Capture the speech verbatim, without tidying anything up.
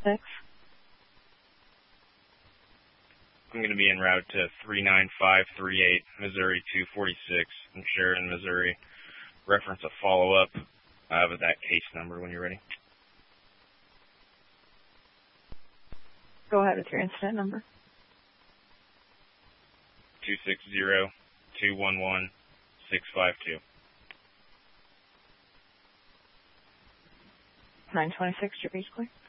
six. I'm going to be en route to three nine five three eight, Missouri two forty-six in Sheridan, Missouri. Reference a follow-up uh, with that case number when you're ready. Go ahead with your incident number. two six zero, two one one, six five two. nine twenty-six, your beach clear.